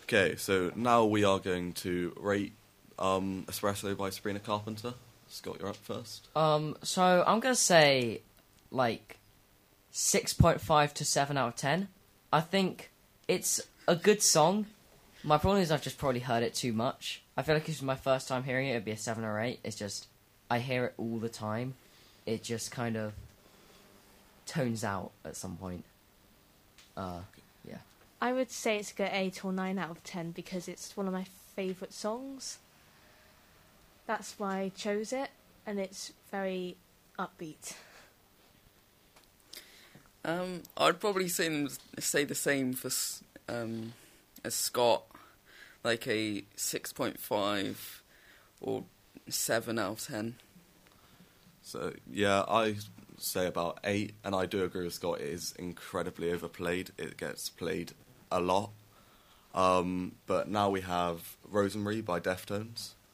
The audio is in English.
Okay, so now we are going to rate Espresso by Sabrina Carpenter. Scott, you're up first. So I'm gonna say, like, 6.5 to 7 out of 10. I think it's a good song. My problem is I've just probably heard it too much. I feel like if it was my first time hearing it, it'd be a 7 or 8. It's just, I hear it all the time. It just kind of tones out at some point. Yeah. I would say it's a good 8 or 9 out of 10 because it's one of my favourite songs. That's why I chose it, and it's very upbeat. I'd probably say the same for as Scott, like a 6.5 or 7 out of 10. So, yeah, I say about 8, and I do agree with Scott. It is incredibly overplayed. It gets played a lot. But now we have Rosemary by Deftones.